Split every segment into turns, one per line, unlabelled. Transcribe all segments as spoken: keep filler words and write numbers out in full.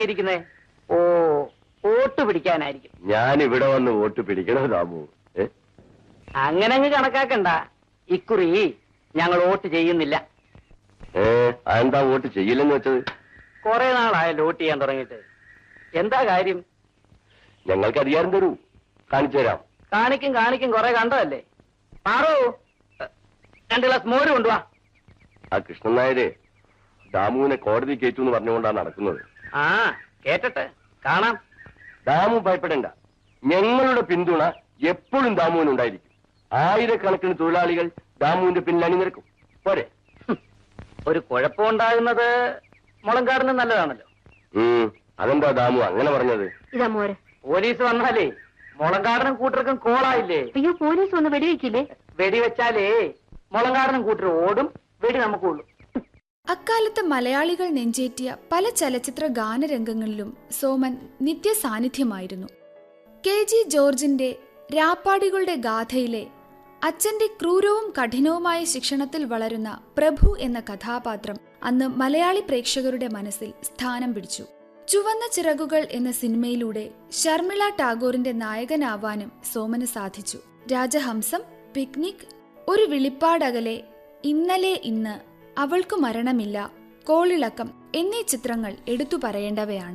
ഇരിക്കുന്നേ? ഓ, വോട്ട് പിടിക്കാനായിരിക്കും.
ഞാൻ ഇവിടെ വന്ന് വോട്ട് പിടിക്കണോ ദാമു?
അങ്ങനെ അങ്ങ് കണക്കാക്കണ്ട. ഇക്കുറി ഞങ്ങൾ വോട്ട് ചെയ്യുന്നില്ല.
ഏ അതെന്താ വോട്ട് ചെയ്യില്ലെന്ന് വെച്ചത്?
കുറെ നാളായല്ലോ വോട്ട് ചെയ്യാൻ തുടങ്ങിയിട്ട്. എന്താ കാര്യം?
ഞങ്ങൾക്ക് അധികാരം തരൂ, കാണിച്ചു തരാം.
കാണിക്കും കാണിക്കും, കുറെ കണ്ടതല്ലേ. മാറൂ, രണ്ട് ഗ്ലാസ് മോര് കൊണ്ടുവാ.
ആ കൃഷ്ണൻ നായര് ദാമുവിനെ കോടതി കയറ്റു എന്ന് പറഞ്ഞുകൊണ്ടാണ് നടക്കുന്നത്.
ആ കേട്ടട്ടെ, കാണാം.
ദാമു ഭയപ്പെടേണ്ട, ഞങ്ങളുടെ പിന്തുണ എപ്പോഴും ദാമുവിനുണ്ടായിരിക്കും. ആയിരക്കണക്കിന് തൊഴിലാളികൾ ദാമുവിന്റെ പിന്നിൽ അണിനിരക്കും. പോരെ?
ഒരു കുഴപ്പമുണ്ടാകുന്നത് മുളങ്കാടിന് നല്ലതാണല്ലോ.
ഉം അതെന്താ ദാമു അങ്ങനെ പറഞ്ഞത്?
ഇതാ മോര്.
പോലീസ് വന്നാലേ മുളങ്കാടനും കൂട്ടർക്കും കോളായില്ലേ?
അയ്യോ, പോലീസ് വന്ന് വെടിവെക്കില്ലേ?
വെടിവെച്ചാലേ മുളങ്കാടനും കൂട്ടർ ഓടും, വെടി നമുക്കുള്ളൂ.
അക്കാലത്ത് മലയാളികൾ നെഞ്ചേറ്റിയ പല ചലച്ചിത്ര ഗാനരംഗങ്ങളിലും സോമൻ നിത്യസാന്നിധ്യമായിരുന്നു. കെ ജി ജോർജിന്റെ രാപ്പാടികളുടെ ഗാഥയിലെ അച്ഛന്റെ ക്രൂരവും കഠിനവുമായ ശിക്ഷണത്തിൽ വളരുന്ന പ്രഭു എന്ന കഥാപാത്രം അന്ന് മലയാളി പ്രേക്ഷകരുടെ മനസ്സിൽ സ്ഥാനം പിടിച്ചു. ചുവന്ന ചിറകുകൾ എന്ന സിനിമയിലൂടെ ശർമിള ടാഗോറിന്റെ നായകനാവാനും സോമന് സാധിച്ചു. രാജഹംസം, പിക്നിക്, ഒരു വിളിപ്പാടകലെ, ഇന്നലെ ഇന്ന്, അവൾക്കു മരണമില്ല, കോളിളക്കം എന്നീ ചിത്രങ്ങൾ എടുത്തു പറയേണ്ടവയാണ്.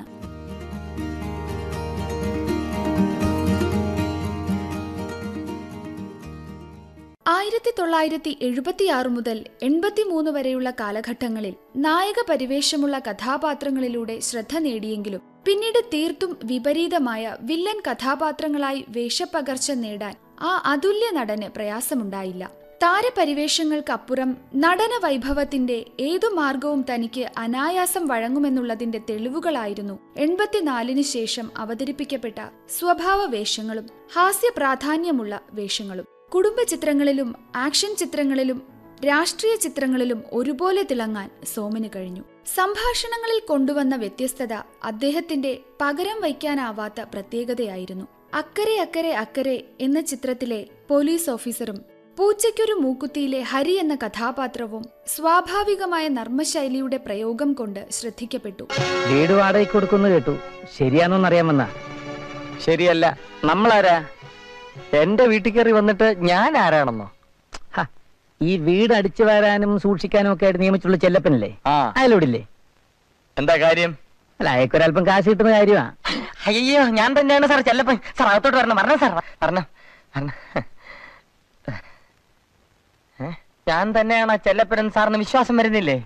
ആയിരത്തി തൊള്ളായിരത്തി എഴുപത്തിയാറ് മുതൽ എൺപത്തിമൂന്ന് വരെയുള്ള കാലഘട്ടങ്ങളിൽ നായക പരിവേഷമുള്ള കഥാപാത്രങ്ങളിലൂടെ ശ്രദ്ധ നേടിയെങ്കിലും പിന്നീട് തീർത്തും വിപരീതമായ വില്ലൻ കഥാപാത്രങ്ങളായി വേഷപ്പകർച്ച നേടാൻ ആ അതുല്യ നടന് പ്രയാസമുണ്ടായില്ല. താരപരിവേഷങ്ങൾക്കപ്പുറം നടന വൈഭവത്തിന്റെ ഏതു മാർഗവും തനിക്ക് അനായാസം വഴങ്ങുമെന്നുള്ളതിന്റെ തെളിവുകളായിരുന്നു എൺപത്തിനാലിന് ശേഷം അവതരിപ്പിക്കപ്പെട്ട സ്വഭാവ വേഷങ്ങളും ഹാസ്യ പ്രാധാന്യമുള്ള വേഷങ്ങളും. കുടുംബ ചിത്രങ്ങളിലും ആക്ഷൻ ചിത്രങ്ങളിലും രാഷ്ട്രീയ ചിത്രങ്ങളിലും ഒരുപോലെ തിളങ്ങാൻ സോമന് കഴിഞ്ഞു. സംഭാഷണങ്ങളിൽ കൊണ്ടുവന്ന വ്യത്യസ്തത അദ്ദേഹത്തിന്റെ പകരം വയ്ക്കാനാവാത്ത പ്രത്യേകതയായിരുന്നു. അക്കരെ അക്കരെ അക്കരെ എന്ന ചിത്രത്തിലെ പോലീസ് ഓഫീസറും പൂച്ചയ്ക്കൊരു മൂക്കുത്തിയിലെ ഹരി എന്ന കഥാപാത്രവും സ്വാഭാവികമായ നർമ്മശൈലിയുടെ പ്രയോഗം കൊണ്ട് ശ്രദ്ധിക്കപ്പെട്ടു.
വീട് വാടകയ്ക്ക് കൊടുക്കുന്നു കേട്ടു, ശരിയാണോന്നറിയാമെന്ന? ശരിയല്ല. നമ്മളാരാ? എന്റെ വീട്ടിൽ കയറി വന്നിട്ട് ഞാൻ ആരാണെന്നോ? ഈ വീട് അടിച്ചു വരാനും സൂക്ഷിക്കാനും ഒക്കെ ആയിട്ട് നിയമിച്ചുള്ള ചെല്ലപ്പനല്ലേ, അയാളോടില്ലേ? എന്താ കാര്യം? അല്ല, അയക്കൊരല്പം കാശ് കിട്ടുന്ന കാര്യമാ. അയ്യോ, ഞാൻ തന്നെയാണ് സാർ ചെല്ലപ്പൻ. സാർ അകത്തോട്ട് വരണം. പറഞ്ഞ സാർ പറഞ്ഞ ഞാൻ തന്നെയാണ് ചെല്ലപ്പൻ. സാറിന് വിശ്വാസം വരുന്നില്ലേ?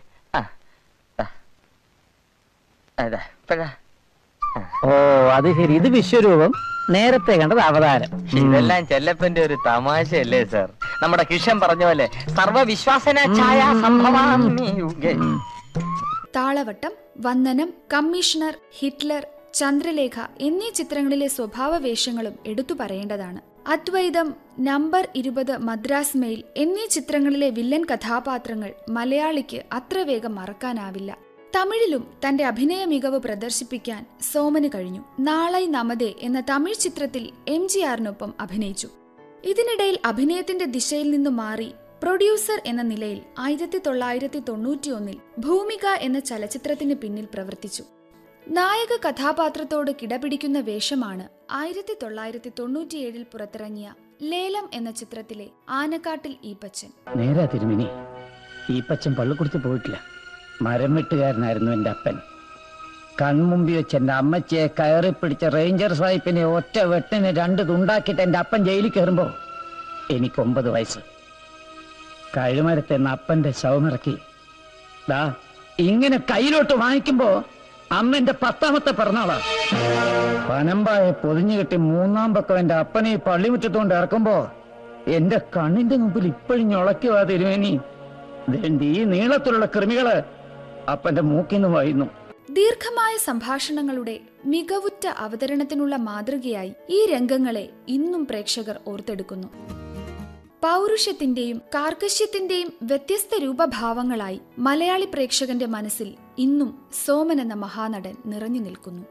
ഓ, അത് ശരി. ഇത് വിശ്വരൂപം, നേരത്തെ കണ്ടത് അവതാരം. ഇതെല്ലാം ചെല്ലപ്പന്റെ ഒരു തമാശയല്ലേ സാർ? നമ്മുടെ കിഷൻ പറഞ്ഞ പോലെ സർവവിശ്വാസന ഛായ സംഭവാമി യുഗേ.
താളവട്ടം, വന്ദനം, കമ്മീഷണർ, ഹിറ്റ്ലർ, ചന്ദ്രലേഖ എന്നീ ചിത്രങ്ങളിലെ സ്വഭാവ വേഷങ്ങളും എടുത്തു പറയേണ്ടതാണ്. അദ്വൈതം, നമ്പർ ഇരുപത്, മദ്രാസ് മെയിൽ എന്നീ ചിത്രങ്ങളിലെ വില്ലൻ കഥാപാത്രങ്ങൾ മലയാളിക്ക് അത്ര വേഗം മറക്കാനാവില്ല. തമിഴിലും തന്റെ അഭിനയ മികവ് പ്രദർശിപ്പിക്കാൻ സോമന് കഴിഞ്ഞു. നാളൈ നമതേ എന്ന തമിഴ് ചിത്രത്തിൽ എം ജി ആറിനൊപ്പം അഭിനയിച്ചു. ഇതിനിടയിൽ അഭിനയത്തിന്റെ ദിശയിൽ നിന്നു മാറി പ്രൊഡ്യൂസർ എന്ന നിലയിൽ ആയിരത്തി തൊള്ളായിരത്തി തൊണ്ണൂറ്റി ഒന്നിൽ ഭൂമിക എന്ന ചലച്ചിത്രത്തിന് പിന്നിൽ പ്രവർത്തിച്ചു. നായക കഥാപാത്രത്തോട് കിടപിടിക്കുന്ന വേഷമാണ് ആയിരത്തി തൊള്ളായിരത്തി തൊണ്ണൂറ്റിയേഴിൽ പുറത്തിറങ്ങിയ ലേലം എന്ന ചിത്രത്തിലെ ആനക്കാട്ടിൽ ഈപ്പച്ചൻ.
നേരാ തിരുമിനി, ഈപ്പച്ചൻ പള്ളിക്കുടിച്ച് പോയിട്ടില്ല. മരം വെട്ടുകാരനായിരുന്നു എൻ്റെ അപ്പൻ. കൺമുമ്പി വെച്ച് എൻ്റെ അമ്മച്ചിയെ കയറി പിടിച്ച റേഞ്ചർ സാഹിബിനെ ഒറ്റ വെട്ടിന് രണ്ട് തുണ്ടാക്കിയിട്ട് എൻ്റെ അപ്പൻ ജയിലിൽ കയറുമ്പോ എനിക്ക് ഒമ്പത് വയസ്സ്. കഴുമരത്തെ എന്ന അപ്പന്റെ ശവമിറക്കി ദാ ഇങ്ങനെ കയ്യിലോട്ട് വാങ്ങിക്കുമ്പോ അമ്മ എന്റെ പത്താമത്തെ പിറന്നാളാ. പനമ്പായ പൊതിഞ്ഞു കെട്ടി മൂന്നാം പക്കം എന്റെ അപ്പനെ പള്ളിമുറ്റത്തുകൊണ്ട് ഇറക്കുമ്പോ എന്റെ കണ്ണിന്റെ മുമ്പിൽ ഇപ്പോഴും ഞൊളക്കുവാ തിരുമേനി. ഈ നീളത്തിലുള്ള കൃമികള് അപ്പന്റെ മൂക്കിന്ന് വായുന്നു.
ദീർഘമായ സംഭാഷണങ്ങളുടെ മികവുറ്റ അവതരണത്തിനുള്ള മാതൃകയായി ഈ രംഗങ്ങളെ ഇന്നും പ്രേക്ഷകർ ഓർത്തെടുക്കുന്നു. പൗരുഷത്തിന്റെയും കാർക്കശ്യത്തിന്റെയും വ്യത്യസ്ത രൂപഭാവങ്ങളായി മലയാളി പ്രേക്ഷകന്റെ മനസ്സിൽ ഇന്നും സോമൻ എന്ന മഹാനടൻ നിറഞ്ഞു നിൽക്കുന്നു.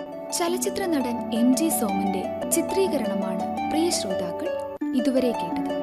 ചലച്ചിത്ര നടൻ എം ജി സോമന്റെ ചിത്രീകരണമാണ് പ്രിയ ശ്രോതാക്കൾ ഇതുവരെ കേട്ടത്.